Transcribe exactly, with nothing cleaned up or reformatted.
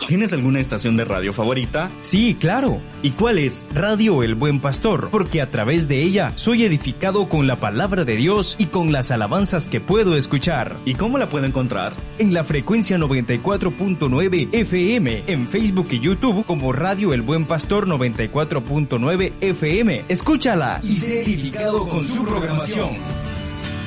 ¿Tienes alguna estación de radio favorita? Sí, claro. ¿Y cuál es? Radio El Buen Pastor, porque a través de ella soy edificado con la palabra de Dios y con las alabanzas que puedo escuchar. ¿Y cómo la puedo encontrar? En la frecuencia noventa y cuatro punto nueve F M, en Facebook y YouTube como Radio El Buen Pastor noventa y cuatro punto nueve F M. Escúchala y sé edificado con su programación.